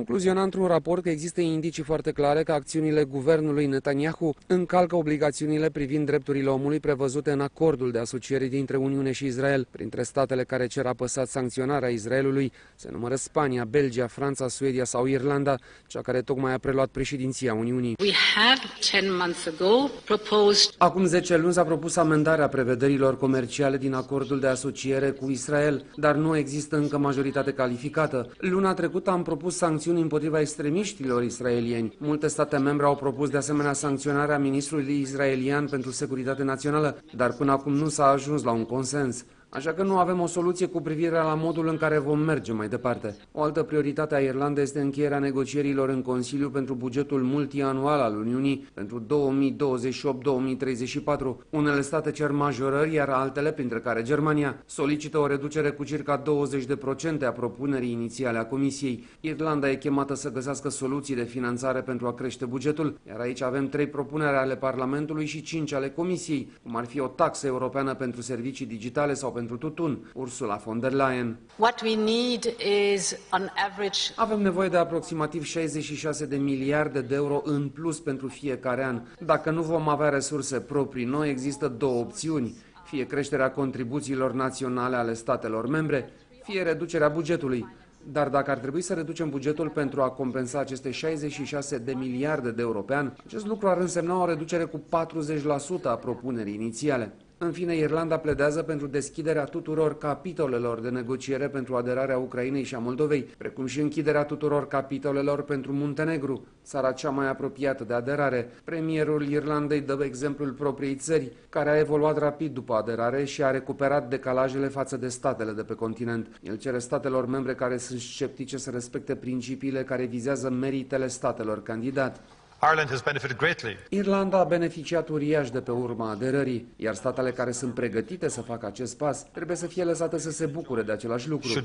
concluziona într-un raport că există indicii foarte clare că acțiunile guvernului Netanyahu încalcă obligațiunile privind drepturile omului prevăzute în acordul de asociere dintre Uniune și Israel. Printre statele care cer apăsat sancționarea Israelului se numără Spania, Belgia, Franța, Suedia sau Irlanda, cea care tocmai a preluat președinția Uniunii. Acum 10 luni s-a propus amendarea prevederilor comerciale din acordul de asociere cu Israel, dar nu există încă majoritate calificată. Luna trecută am propus sancțiuni împotriva extremiștilor israelieni. Multe state membre au propus de asemenea sancționarea ministrului israelian pentru securitate națională, dar până acum nu s-a ajuns la un consens. Așa că nu avem o soluție cu privire la modul în care vom merge mai departe. O altă prioritate a Irlandei este încheierea negocierilor în Consiliu pentru bugetul multianual al Uniunii pentru 2028-2034. Unele state cer majorări, iar altele, printre care Germania, solicită o reducere cu circa 20% a propunerii inițiale a Comisiei. Irlanda e chemată să găsească soluții de finanțare pentru a crește bugetul, iar aici avem 3 propuneri ale Parlamentului și 5 ale Comisiei, cum ar fi o taxă europeană pentru servicii digitale sau pentru tutun. Ursula von der Leyen. Avem nevoie de aproximativ 66 de miliarde de euro în plus pentru fiecare an. Dacă nu vom avea resurse proprii noi, există două opțiuni. Fie creșterea contribuțiilor naționale ale statelor membre, fie reducerea bugetului. Dar dacă ar trebui să reducem bugetul pentru a compensa aceste 66 de miliarde de euro pe an, acest lucru ar însemna o reducere cu 40% a propunerii inițiale. În fine, Irlanda pledează pentru deschiderea tuturor capitolelor de negociere pentru aderarea Ucrainei și a Moldovei, precum și închiderea tuturor capitolelor pentru Muntenegru, țara cea mai apropiată de aderare. Premierul Irlandei dă exemplul propriei țări, care a evoluat rapid după aderare și a recuperat decalajele față de statele de pe continent. El cere statelor membre care sunt sceptice să respecte principiile care vizează meritele statelor candidat. Irlanda a beneficiat uriaș de pe urma aderării, iar statele care sunt pregătite să facă acest pas trebuie să fie lăsate să se bucure de același lucru.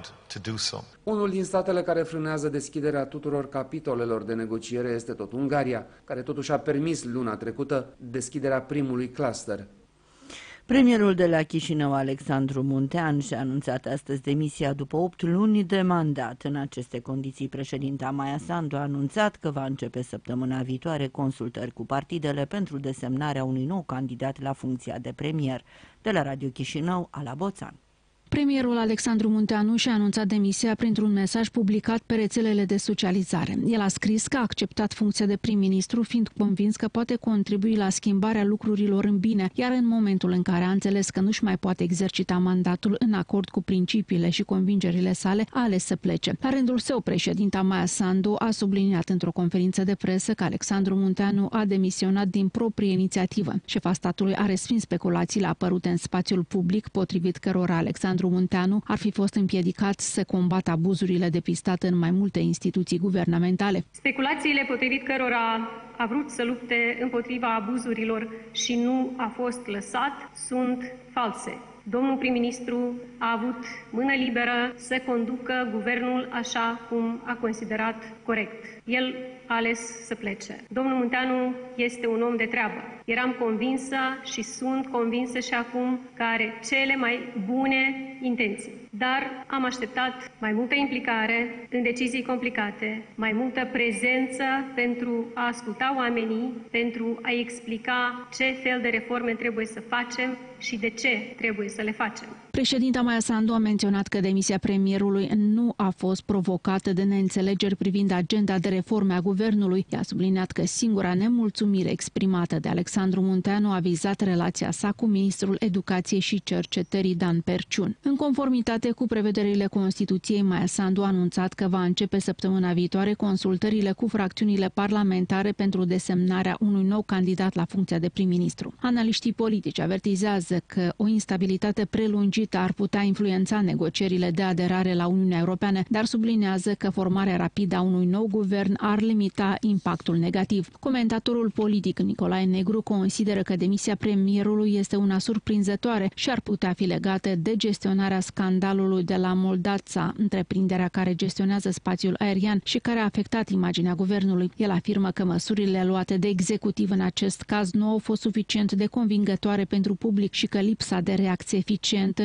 Unul din statele care frânează deschiderea tuturor capitolelor de negociere este tot Ungaria, care totuși a permis luna trecută deschiderea primului cluster. Premierul de la Chișinău, Alexandru Munteanu, și-a anunțat astăzi demisia după 8 luni de mandat. În aceste condiții, președinta Maia Sandu a anunțat că va începe săptămâna viitoare consultări cu partidele pentru desemnarea unui nou candidat la funcția de premier. De la Radio Chișinău, Ala Boțan. Premierul Alexandru Munteanu și-a anunțat demisia printr-un mesaj publicat pe rețelele de socializare. El a scris că a acceptat funcția de prim-ministru, fiind convins că poate contribui la schimbarea lucrurilor în bine, iar în momentul în care a înțeles că nu-și mai poate exercita mandatul în acord cu principiile și convingerile sale, a ales să plece. La rândul său, președinta Maia Sandu a subliniat într-o conferință de presă că Alexandru Munteanu a demisionat din proprie inițiativă. Șefa statului a respins speculațiile apărute în spațiul public, potrivit cărora Alexandru Munteanu ar fi fost împiedicat să combată abuzurile depistate în mai multe instituții guvernamentale. Speculațiile potrivit cărora a vrut să lupte împotriva abuzurilor și nu a fost lăsat sunt false. Domnul prim-ministru a avut mână liberă să conducă guvernul așa cum a considerat corect. El a ales să plece. Domnul Munteanu este un om de treabă. Eram convinsă și sunt convinsă și acum că are cele mai bune intenții. Dar am așteptat mai multă implicare în decizii complicate, mai multă prezență pentru a asculta oamenii, pentru a explica ce fel de reforme trebuie să facem și de ce trebuie să le facem. Președinta Maia Sandu a menționat că demisia premierului nu a fost provocată de neînțelegeri privind agenda de reforme a guvernului. Ea a subliniat că singura nemulțumire exprimată de Alexandru Munteanu a vizat relația sa cu ministrul Educației și Cercetării Dan Perciun. În conformitate cu prevederile Constituției, Maia Sandu a anunțat că va începe săptămâna viitoare consultările cu fracțiunile parlamentare pentru desemnarea unui nou candidat la funcția de prim-ministru. Analiștii politici avertizează că o instabilitate prelungită ar putea influența negocierile de aderare la Uniunea Europeană, dar sublinează că formarea rapidă a unui nou guvern ar limita impactul negativ. Comentatorul politic Nicolae Negru consideră că demisia premierului este una surprinzătoare și ar putea fi legată de gestionarea scandalului de la Moldața, întreprinderea care gestionează spațiul aerian și care a afectat imaginea guvernului. El afirmă că măsurile luate de executiv în acest caz nu au fost suficient de convingătoare pentru public și că lipsa de reacție eficientă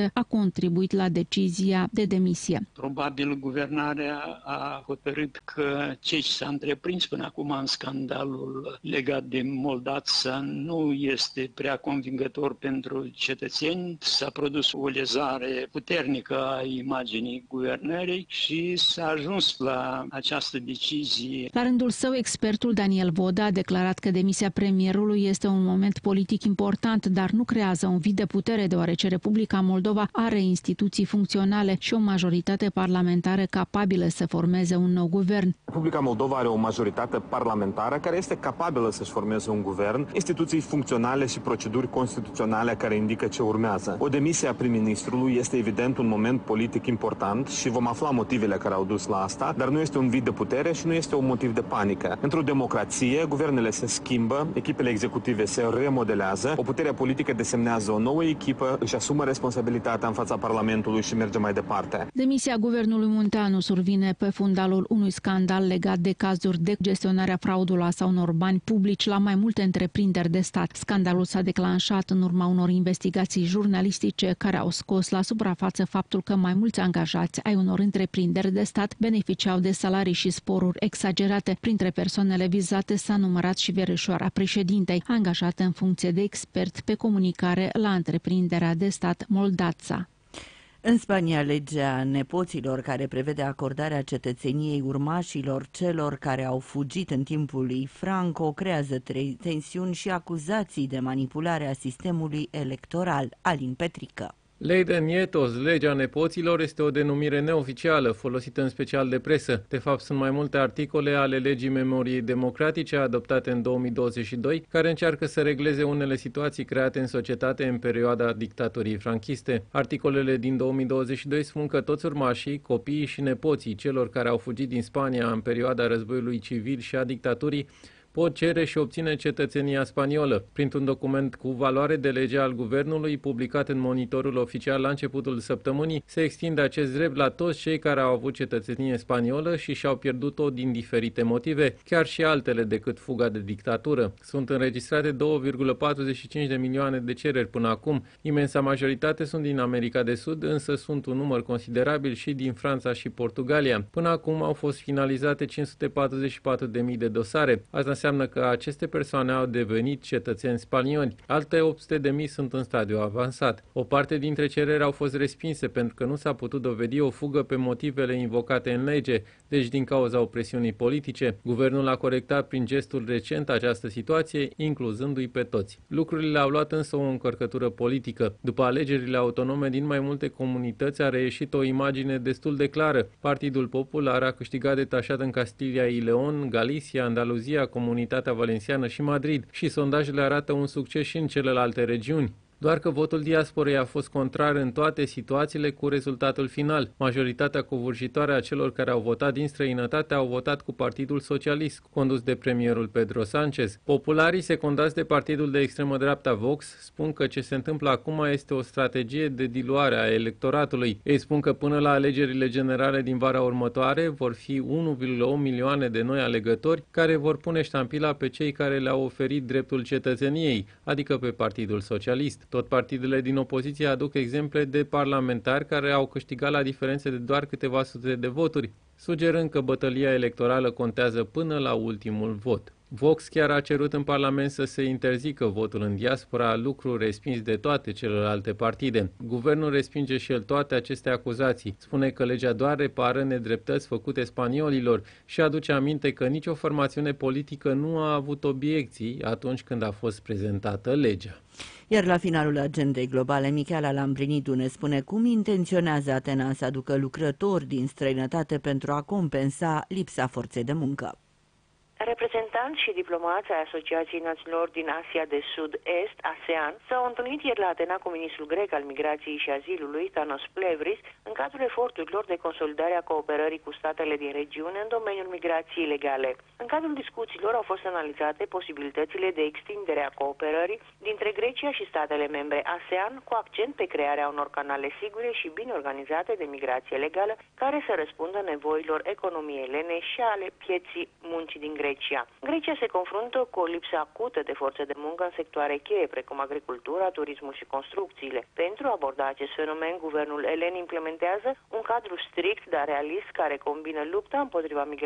Socialistă a contribuit la decizia de demisie. Probabil guvernarea a hotărât că ce s-a întreprins până acum în scandalul legat de Moldața nu este prea convingător pentru cetățeni. S-a produs o lezare puternică a imaginii guvernării și s-a ajuns la această decizie. La rândul său, expertul Daniel Vodă a declarat că demisia premierului este un moment politic important, dar nu creează un vid de putere, deoarece Republica Moldova are instituții funcționale și o majoritate parlamentară capabilă să formeze un nou guvern. Republica Moldova are o majoritate parlamentară care este capabilă să-și formeze un guvern, instituții funcționale și proceduri constituționale care indică ce urmează. O demisie a prim-ministrului este evident un moment politic important și vom afla motivele care au dus la asta, dar nu este un vid de putere și nu este un motiv de panică. Într-o democrație, guvernele se schimbă, echipele executive se remodelează, o putere politică desemnează o nouă echipă, își asumă responsabilitatea în fața Parlamentului și merge mai departe. Demisia guvernului Munteanu survine pe fundalul unui scandal legat de cazuri de gestionarea frauduloasă a unor bani publici la mai multe întreprinderi de stat. Scandalul s-a declanșat în urma unor investigații jurnalistice care au scos la suprafață faptul că mai mulți angajați ai unor întreprinderi de stat beneficiau de salarii și sporuri exagerate. Printre persoanele vizate s-a numărat și verișoara președintei, angajată în funcție de expert pe comunicare la întreprinderea de stat Moldața. În Spania, legea nepoților, care prevede acordarea cetățeniei urmașilor celor care au fugit în timpul lui Franco, creează tensiuni și acuzații de manipulare a sistemului electoral. Alin Petrică. Ley de Nietos, legea nepoților, este o denumire neoficială, folosită în special de presă. De fapt, sunt mai multe articole ale legii memoriei democratice adoptate în 2022, care încearcă să regleze unele situații create în societate în perioada dictaturii franchiste. Articolele din 2022 spun că toți urmașii, copiii și nepoții celor care au fugit din Spania în perioada războiului civil și a dictaturii pot cere și obține cetățenia spaniolă. Printr-un document cu valoare de lege al guvernului, publicat în Monitorul Oficial la începutul săptămânii, se extinde acest drept la toți cei care au avut cetățenie spaniolă și și-au pierdut-o din diferite motive, chiar și altele decât fuga de dictatură. Sunt înregistrate 2,45 de milioane de cereri până acum. Imensa majoritate sunt din America de Sud, însă sunt un număr considerabil și din Franța și Portugalia. Până acum au fost finalizate 544.000 de dosare. Asta înseamnă că aceste persoane au devenit cetățeni spanioli. Alte 800.000 sunt în stadiu avansat. O parte dintre cereri au fost respinse pentru că nu s-a putut dovedi o fugă pe motivele invocate în lege, deci din cauza opresiunii politice. Guvernul a corectat prin gestul recent această situație, incluzându-i pe toți. Lucrurile au luat însă o încărcătură politică. După alegerile autonome din mai multe comunități a reieșit o imagine destul de clară. Partidul Popular a câștigat detașat în Castilla y León, Galicia, Andaluzia, Comunitatea Valenciană și Madrid și sondajele arată un succes și în celelalte regiuni. Doar că votul diasporei a fost contrar în toate situațiile cu rezultatul final. Majoritatea covârșitoare a celor care au votat din străinătate au votat cu Partidul Socialist, condus de premierul Pedro Sánchez. Popularii, secundați de partidul de extremă dreapta Vox, spun că ce se întâmplă acum este o strategie de diluare a electoratului. Ei spun că până la alegerile generale din vara următoare vor fi 1,8 milioane de noi alegători care vor pune ștampila pe cei care le-au oferit dreptul cetățeniei, adică pe Partidul Socialist. Tot partidele din opoziție aduc exemple de parlamentari care au câștigat la diferențe de doar câteva sute de voturi, sugerând că bătălia electorală contează până la ultimul vot. Vox chiar a cerut în Parlament să se interzică votul în diaspora, lucru respins de toate celelalte partide. Guvernul respinge și el toate aceste acuzații. Spune că legea doar repară nedreptăți făcute spaniolilor și aduce aminte că nicio formațiune politică nu a avut obiecții atunci când a fost prezentată legea. Iar la finalul agendei globale, Michaela Lambrinidu ne spune cum intenționează Atena să aducă lucrători din străinătate pentru a compensa lipsa forței de muncă. Reprezentanți și diplomați ai Asociației Națiunilor din Asia de Sud-Est, ASEAN, s-au întâlnit ieri la Atena cu ministrul grec al migrației și azilului, Tanos Plevris, în cadrul eforturilor de consolidare a cooperării cu statele din regiune în domeniul migrației legale. În cadrul discuțiilor au fost analizate posibilitățile de extindere a cooperării dintre Grecia și statele membre ASEAN, cu accent pe crearea unor canale sigure și bine organizate de migrație legală, care să răspundă nevoilor economiei elene și ale pieții muncii din Grecia. Grecia. Grecia se confruntă cu o lipsă acută de forțe de muncă în sectoare cheie, precum agricultura, turismul și construcțiile. Pentru a aborda acest fenomen, guvernul elen implementează un cadru strict, dar realist, care combină lupta împotriva migrației